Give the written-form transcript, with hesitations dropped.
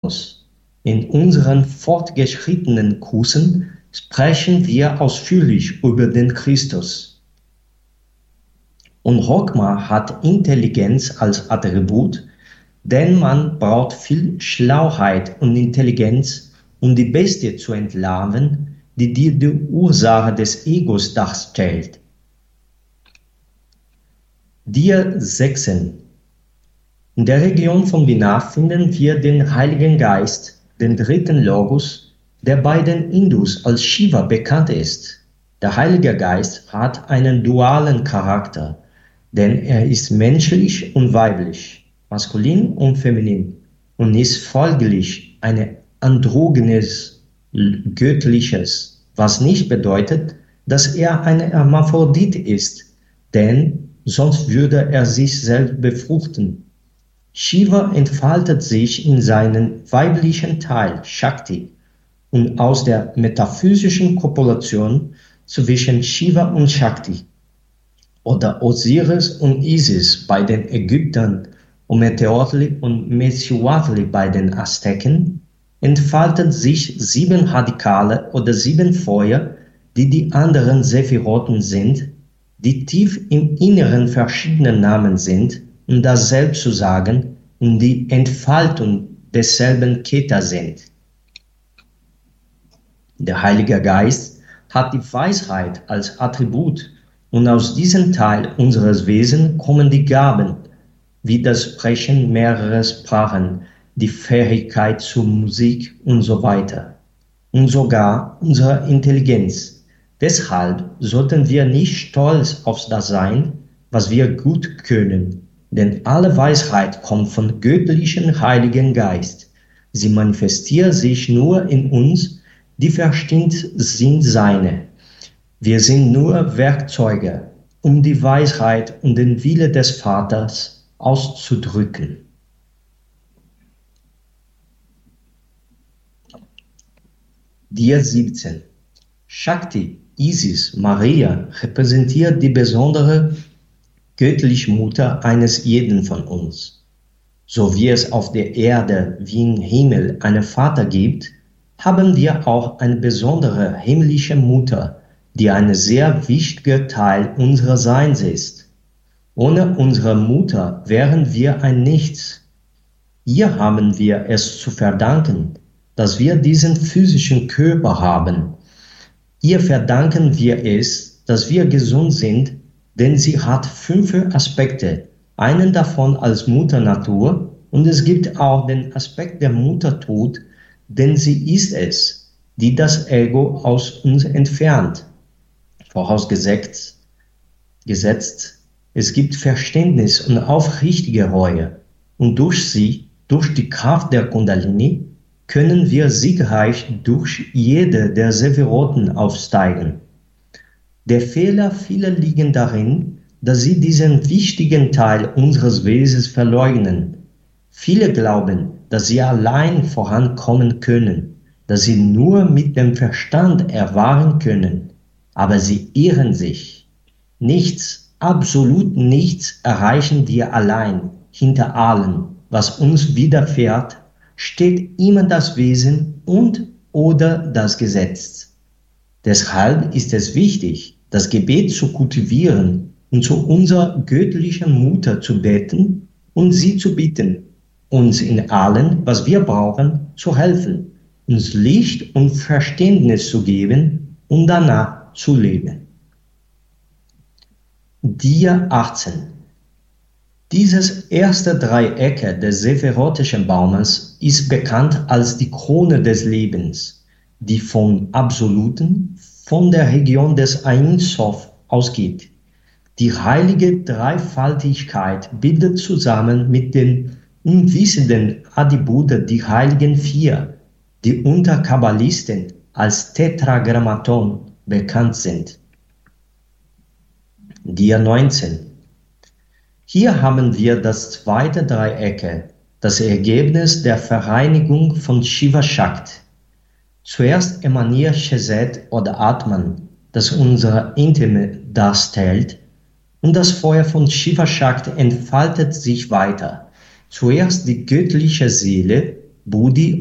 Logos. In unseren fortgeschrittenen Kursen sprechen wir ausführlich über den Christus. Und Rockma hat Intelligenz als Attribut, denn man braucht viel Schlauheit und Intelligenz, um die Bestie zu entlarven, die die Ursache des Egos darstellt. Dia 16. In der Region von Binah finden wir den Heiligen Geist, den dritten Logos, der bei den Hindus als Shiva bekannt ist. Der Heilige Geist hat einen dualen Charakter, denn er ist menschlich und weiblich, maskulin und feminin und ist folglich ein androgynes, göttliches, was nicht bedeutet, dass er ein Hermaphrodit ist, denn sonst würde er sich selbst befruchten. Shiva entfaltet sich in seinen weiblichen Teil, Shakti, und aus der metaphysischen Kopulation zwischen Shiva und Shakti oder Osiris und Isis bei den Ägyptern und Meteotli und Mecihuatli bei den Azteken entfalten sich 7 Radikale oder 7 Feuer, die die anderen Sephiroten sind, die tief im Inneren verschiedene Namen sind, um dasselbe zu sagen, und die Entfaltung desselben Keta sind. Der Heilige Geist hat die Weisheit als Attribut und aus diesem Teil unseres Wesens kommen die Gaben, wie das Sprechen mehrerer Sprachen, die Fähigkeit zur Musik und so weiter. Und sogar unsere Intelligenz. Deshalb sollten wir nicht stolz auf das sein, was wir gut können, denn alle Weisheit kommt vom göttlichen Heiligen Geist. Sie manifestiert sich nur in uns, die verstimmt sind seine. Wir sind nur Werkzeuge, um die Weisheit und den Wille des Vaters auszudrücken. Dia 17. Shakti, Isis, Maria repräsentiert die besondere göttliche Mutter eines jeden von uns. So wie es auf der Erde wie im Himmel einen Vater gibt, haben wir auch eine besondere himmlische Mutter, die ein sehr wichtiger Teil unseres Seins ist. Ohne unsere Mutter wären wir ein Nichts. Ihr haben wir es zu verdanken, dass wir diesen physischen Körper haben. Ihr verdanken wir es, dass wir gesund sind, denn sie hat 5 Aspekte, einen davon als Mutter Natur, und es gibt auch den Aspekt der Muttertod, denn sie ist es, die das Ego aus uns entfernt. Vorausgesetzt, es gibt Verständnis und aufrichtige Reue, und durch sie, durch die Kraft der Kundalini, können wir siegreich durch jede der Sephiroten aufsteigen. Der Fehler vieler liegt darin, dass sie diesen wichtigen Teil unseres Wesens verleugnen. Viele glauben, dass sie allein vorankommen können, dass sie nur mit dem Verstand erfahren können, aber sie irren sich. Nichts, absolut nichts erreichen wir allein. Hinter allem, was uns widerfährt, steht immer das Wesen und oder das Gesetz. Deshalb ist es wichtig, das Gebet zu kultivieren und zu unserer göttlichen Mutter zu beten und sie zu bitten, uns in allem, was wir brauchen, zu helfen, uns Licht und Verständnis zu geben und danach zu leben. Dia 18. Dieses erste Dreiecke des sephirotischen Baumes ist bekannt als die Krone des Lebens, die vom Absoluten, von der Region des Ein Sof ausgeht. Die heilige Dreifaltigkeit bildet zusammen mit den unwissenden Adibuddha die heiligen 4, die unter Kabbalisten als Tetragrammaton bekannt sind. Dia 19. Hier haben wir das zweite Dreiecke, das Ergebnis der Vereinigung von Shiva Shakti. Zuerst emaniert Chesed oder Atman, das unsere Intime darstellt, und das Feuer von Shiva Shakti entfaltet sich weiter. Zuerst die göttliche Seele, Buddhi